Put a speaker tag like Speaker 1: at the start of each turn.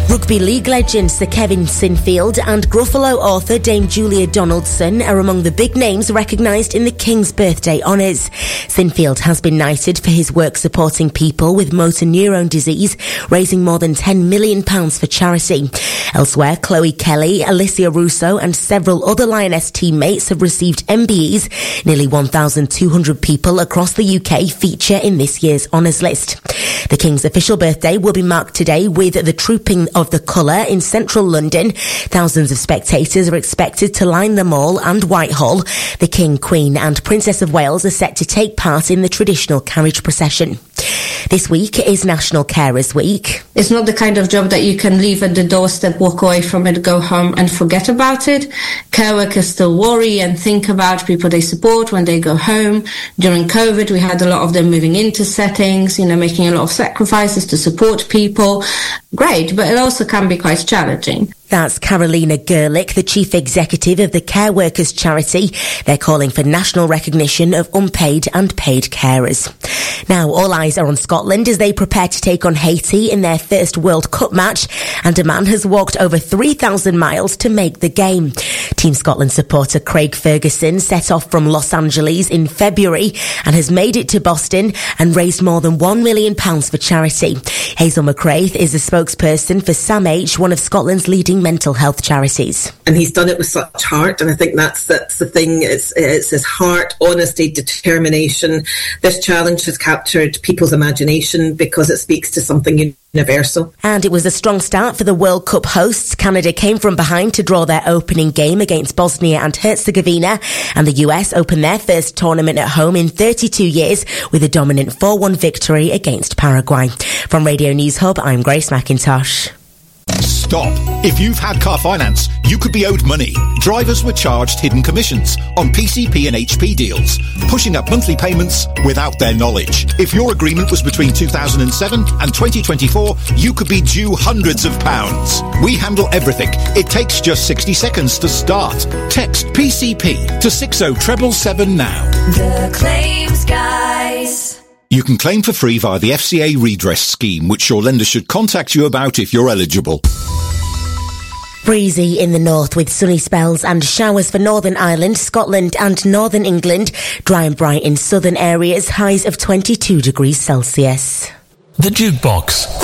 Speaker 1: Rugby league legend Sir Kevin Sinfield and Gruffalo author Dame Julia Donaldson are among the big names recognised in the King's Birthday Honours. Sinfield has been knighted for his work supporting people with motor neurone disease, raising more than £10 million for charity. Elsewhere, Chloe Kelly, Alicia Russo and several other Lioness teammates have received MBEs. Nearly 1,200 people across the UK feature in this year's honours list. The King's official birthday will be marked today with the Trooping of the Colour in central London. Thousands of spectators are expected to line the Mall and Whitehall. The King, Queen and Princess of Wales are set to take part in the traditional carriage procession. This week is National Carers Week.
Speaker 2: It's not the kind of job that you can leave at the doorstep, walk away from it, go home and forget about it. Care workers still worry and think about people they support when they go home. During COVID, we had a lot of them moving into settings, making a lot of sacrifices to support people. Great, but it also can be quite challenging.
Speaker 1: That's Carolina Gerlich, the chief executive of the Care Workers charity. They're calling for national recognition of unpaid and paid carers. Now, all eyes are on Scotland as they prepare to take on Haiti in their first World Cup match, and a man has walked over 3,000 miles to make the game. Team Scotland supporter Craig Ferguson set off from Los Angeles in February and has made it to Boston and raised more than £1 million for charity. Hazel McRaith is the spokesperson for SAMH, one of Scotland's leading mental health charities.
Speaker 3: And he's done it with such heart, and I think that's the thing. It's his heart, honesty, determination. This challenge has captured people's imagination because it speaks to something universal.
Speaker 1: And it was a strong start for the World Cup hosts. Canada came from behind to draw their opening game against Bosnia and Herzegovina, and the US opened their first tournament at home in 32 years with a dominant 4-1 victory against Paraguay. From Radio News Hub, I'm Grace McIntosh.
Speaker 4: Stop. If you've had car finance, you could be owed money. Drivers were charged hidden commissions on PCP and HP deals, pushing up monthly payments without their knowledge. If your agreement was between 2007 and 2024, you could be due hundreds of pounds. We handle everything. It takes just 60 seconds to start. Text PCP to 60777 now.
Speaker 5: The Claims Guys.
Speaker 4: You can claim for free via the FCA redress scheme, which your lender should contact you about if you're eligible.
Speaker 1: Breezy in the north with sunny spells and showers for Northern Ireland, Scotland and Northern England. Dry and bright in southern areas, highs of 22 degrees Celsius.
Speaker 6: The Jukebox.